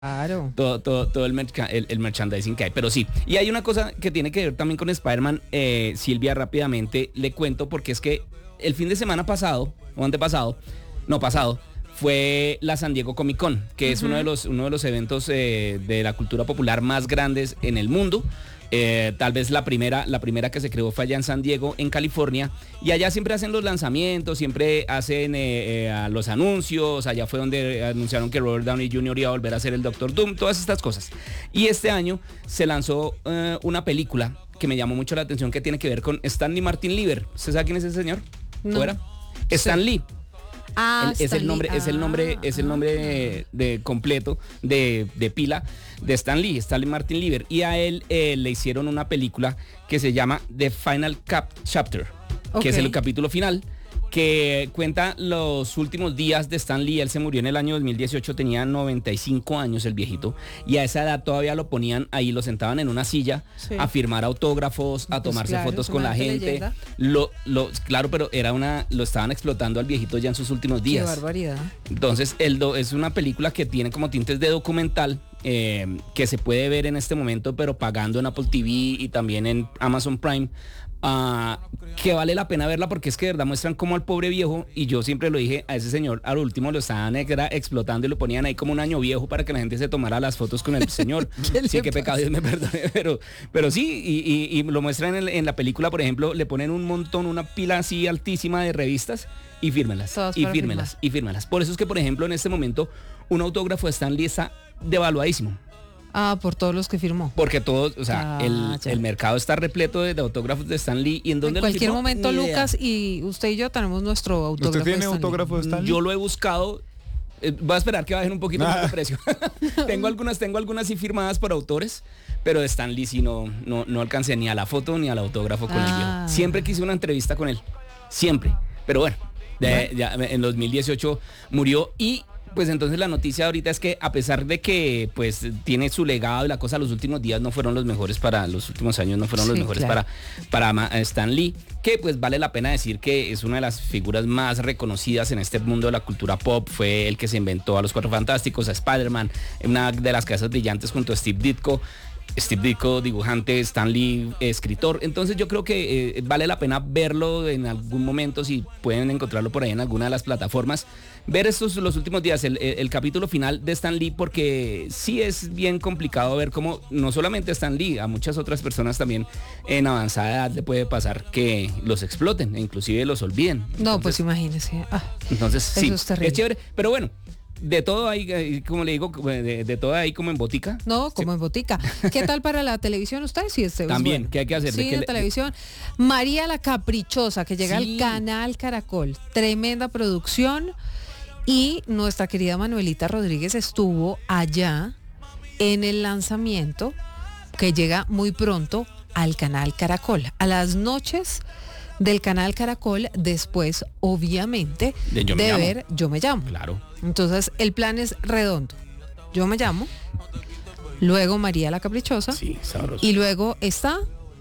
Claro. Todo el merchandising que hay. Pero sí, y hay una cosa que tiene que ver también con Spider-Man, Silvia, rápidamente le cuento, porque es que el fin de semana pasado, o antepasado, no pasado, fue la San Diego Comic Con, que es uno de los eventos de la cultura popular más grandes en el mundo. Tal vez la primera que se creó fue allá en San Diego, en California, y allá siempre hacen los lanzamientos, siempre hacen los anuncios. Allá fue donde anunciaron que Robert Downey Jr. iba a volver a ser el Doctor Doom, todas estas cosas. Y este año se lanzó una película que me llamó mucho la atención, que tiene que ver con Stanley Martin Lieber. ¿Usted sabe quién es ese señor? No. ¿Fuera? Stan Lee. Es el nombre de completo de pila de Stanley Martin Lieber, y a él le hicieron una película que se llama The Final Chapter, que es el capítulo final, que cuenta los últimos días de Stan Lee. Él se murió en el año 2018, tenía 95 años el viejito, y a esa edad todavía lo ponían ahí, lo sentaban en una silla a firmar autógrafos, a tomarse fotos con la gente. Claro, pero lo estaban explotando al viejito ya en sus últimos días. Qué barbaridad. Entonces, es una película que tiene como tintes de documental, que se puede ver en este momento, pero pagando en Apple TV y también en Amazon Prime. Que vale la pena verla, porque es que de verdad muestran cómo al pobre viejo, y yo siempre lo dije, a ese señor al último lo estaban explotando y lo ponían ahí como un año viejo para que la gente se tomara las fotos con el señor. Sí, qué pecado, Dios me perdone, pero sí, y lo muestran en la película. Por ejemplo, le ponen una pila así altísima de revistas, y fírmenlas, y fírmenlas, y fírmenlas. Por eso es que, por ejemplo, en este momento un autógrafo de Stan Lee está devaluadísimo. Por todos los que firmó. Porque todos, el mercado está repleto de autógrafos de Stan Lee. ¿Y en dónde en cualquier momento, Lucas, y usted y yo tenemos nuestro autógrafo. ¿Usted tiene autógrafo de Stan Lee? Yo lo he buscado. Voy a esperar que bajen un poquito más de precio. tengo algunas sí firmadas por autores, pero de Stan Lee sí no alcancé ni a la foto ni al autógrafo con el viejo. Siempre quise una entrevista con él, siempre. Pero bueno, ya en 2018 murió. Y pues entonces la noticia ahorita es que, a pesar de que pues tiene su legado y la cosa, los últimos días no fueron los mejores los últimos años no fueron los mejores para Stan Lee, que pues vale la pena decir que es una de las figuras más reconocidas en este mundo de la cultura pop. Fue el que se inventó a los Cuatro Fantásticos, a Spider-Man, una de las cabezas brillantes junto a Steve Ditko, dibujante, Stan Lee, escritor. Entonces yo creo que vale la pena verlo en algún momento, si pueden encontrarlo por ahí en alguna de las plataformas, ver los últimos días, el capítulo final de Stan Lee, porque sí es bien complicado ver cómo no solamente a Stan Lee, a muchas otras personas también en avanzada edad le puede pasar que los exploten e inclusive los olviden. No, pues imagínese. Entonces sí, es terrible. Es chévere, pero bueno, de todo hay, como le digo, de todo hay como en botica. No, como en botica. ¿Qué tal para la televisión usted? Sí, también, ¿qué hay que hacer? Sí, en televisión. María la Caprichosa, que llega al canal Caracol. Tremenda producción. Y nuestra querida Manuelita Rodríguez estuvo allá en el lanzamiento, que llega muy pronto al canal Caracol. A las noches del canal Caracol, después, obviamente, de ver Yo Me Llamo. Claro. Entonces, el plan es redondo. Yo Me Llamo, luego María la Caprichosa, sabroso. Y luego está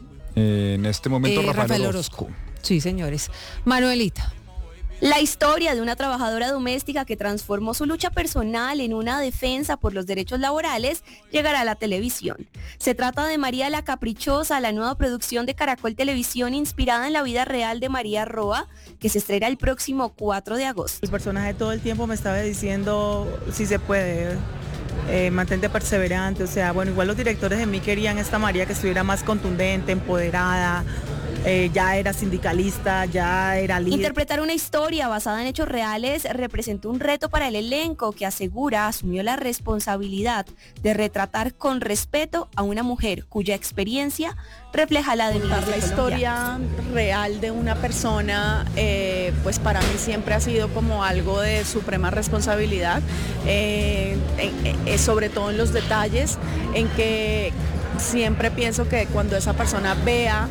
en este momento Rafael Orozco. Sí, señores. Manuelita. La historia de una trabajadora doméstica que transformó su lucha personal en una defensa por los derechos laborales llegará a la televisión. Se trata de María la Caprichosa, la nueva producción de Caracol Televisión inspirada en la vida real de María Roa, que se estrena el próximo 4 de agosto. El personaje todo el tiempo me estaba diciendo si se puede, mantente perseverante. O sea, bueno, igual los directores de mí querían esta María que estuviera más contundente, empoderada. Ya era sindicalista, ya era líder. Interpretar una historia basada en hechos reales representó un reto para el elenco, que asumió la responsabilidad de retratar con respeto a una mujer cuya experiencia refleja la de miles de la historia real de una persona, pues para mí siempre ha sido como algo de suprema responsabilidad, sobre todo en los detalles, en que siempre pienso que cuando esa persona vea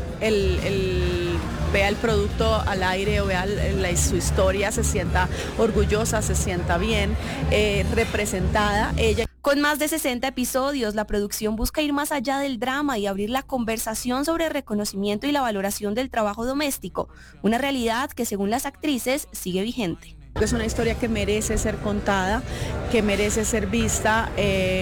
el producto al aire o vea su historia, se sienta orgullosa, se sienta bien representada. Con más de 60 episodios, la producción busca ir más allá del drama y abrir la conversación sobre el reconocimiento y la valoración del trabajo doméstico, una realidad que, según las actrices, sigue vigente. Es una historia que merece ser contada, que merece ser vista.